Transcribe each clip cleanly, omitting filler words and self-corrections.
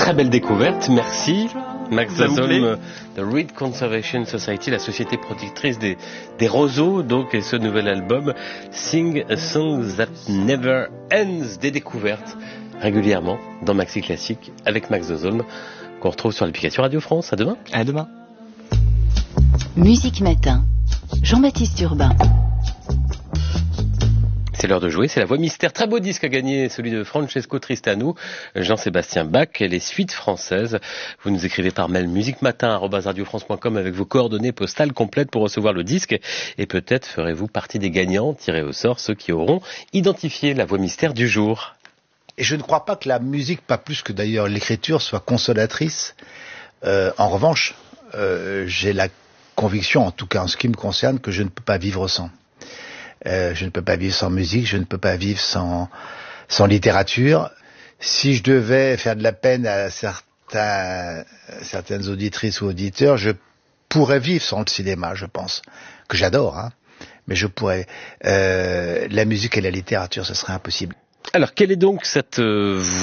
Très belle découverte, merci. Max Zazolm, The Reed Conservation Society, la société protectrice des roseaux, donc, et ce nouvel album, Sing a Song That Never Ends, des découvertes régulièrement dans Maxi Classique avec Max Zazolm, qu'on retrouve sur l'application Radio France. À demain. À demain. Musique Matin, Jean-Baptiste Urbain. C'est l'heure de jouer, c'est la voix mystère. Très beau disque à gagner, celui de Francesco Tristano, Jean-Sébastien Bach et les suites françaises. Vous nous écrivez par mail musicmatin@radiofrance.com avec vos coordonnées postales complètes pour recevoir le disque. Et peut-être ferez-vous partie des gagnants, tirés au sort ceux qui auront identifié la voix mystère du jour. Et je ne crois pas que la musique, pas plus que d'ailleurs l'écriture, soit consolatrice. En revanche, j'ai la conviction, en tout cas en ce qui me concerne, que je ne peux pas vivre sans. Je ne peux pas vivre sans musique, je ne peux pas vivre sans littérature. Si je devais faire de la peine à certaines auditrices ou auditeurs, je pourrais vivre sans le cinéma, je pense, que j'adore, hein, mais je pourrais. La musique et la littérature, ce serait impossible. Alors, quelle est donc cette voix ?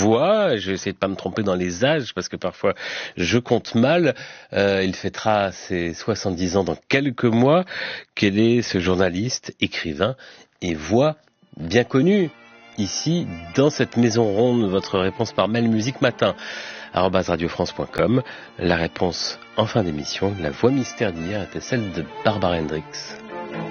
Je vais essayer de pas me tromper dans les âges, parce que parfois je compte mal. Il fêtera ses 70 ans dans quelques mois. Quel est ce journaliste, écrivain et voix bien connue ici, dans cette maison ronde? Votre réponse par mail musicmatin@radiofrance.com. La réponse en fin d'émission, la voix mystère d'hier était celle de Barbara Hendricks.